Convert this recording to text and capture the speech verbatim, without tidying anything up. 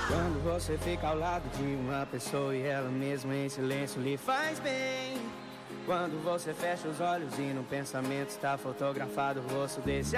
Quando você fica ao lado de uma pessoa e ela mesma em silêncio lhe faz bem. Quando você fecha os olhos e no pensamento está fotografado o rosto desse